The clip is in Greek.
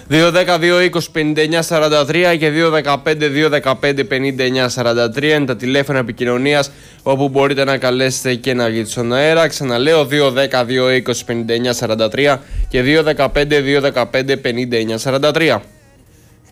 2-10-2-20-59-43 και 2-15-2-15-59-43 είναι τα τηλέφωνα επικοινωνίας όπου μπορείτε να καλέσετε και να βγείτε στον αέρα. Ξαναλέω 2-10-2-20-59-43 και 2-15-2-15-59-43.